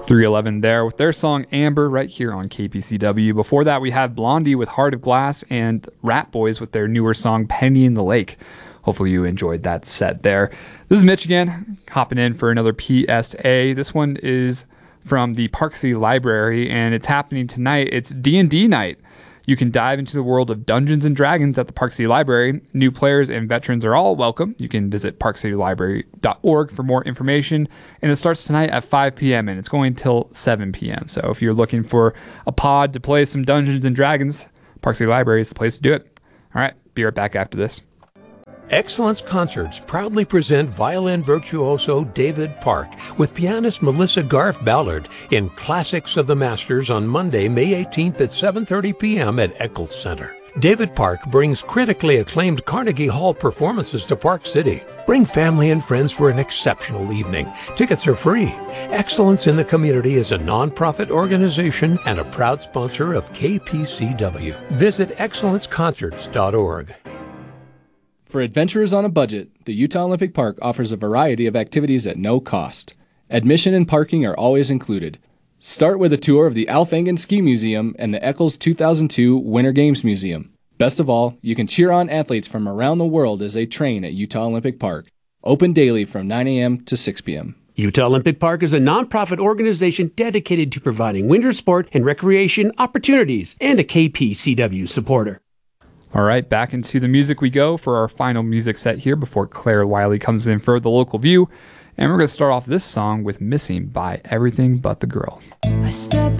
311 there with their song Amber right here on KPCW. Before that, we had Blondie with Heart of Glass and Rat Boys with their newer song Penny in the Lake. Hopefully you enjoyed that set there. This is Mitch again, hopping in for another PSA. This one is from the Park City Library, and it's happening tonight. It's D&D night. You can dive into the world of Dungeons and Dragons at the Park City Library. New players and veterans are all welcome. You can visit parkcitylibrary.org for more information. And it starts tonight at 5 p.m. and it's going till 7 p.m. So if you're looking for a pod to play some Dungeons and Dragons, Park City Library is the place to do it. All right, be right back after this. Excellence Concerts proudly present violin virtuoso David Park with pianist Melissa Garf Ballard in Classics of the Masters on Monday, May 18th at 7:30 p.m. at Eccles Center. David Park brings critically acclaimed Carnegie Hall performances to Park City. Bring family and friends for an exceptional evening. Tickets are free. Excellence in the Community is a nonprofit organization and a proud sponsor of KPCW. Visit excellenceconcerts.org. For adventurers on a budget, the Utah Olympic Park offers a variety of activities at no cost. Admission and parking are always included. Start with a tour of the Alf Engen Ski Museum and the Eccles 2002 Winter Games Museum. Best of all, you can cheer on athletes from around the world as they train at Utah Olympic Park. Open daily from 9 a.m. to 6 p.m. Utah Olympic Park is a nonprofit organization dedicated to providing winter sport and recreation opportunities and a KPCW supporter. All right, back into the music we go for our final music set here before Claire Wiley comes in for the local view. And we're going to start off this song with Missing by Everything But the Girl.